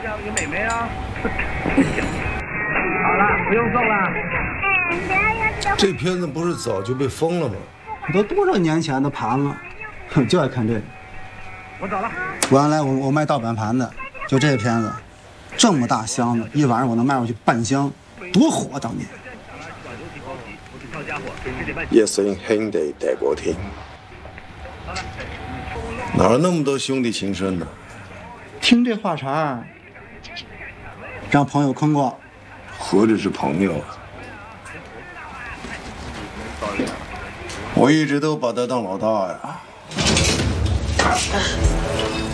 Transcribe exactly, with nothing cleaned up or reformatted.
有美眉啊。好了，不用送了。 这片子不是早就被封了吗？ 都多少年前的盘了，就爱看这个。 我走了。 原来我我卖盗版盘的，就这片子，这么大箱子，一晚上我能卖出去半箱，多火当年。 一聲兄弟大過天，哪有那麼多兄弟情深呢？ 听这话茬，让朋友坑过， 何止是朋友啊！我一直都把他当老大呀。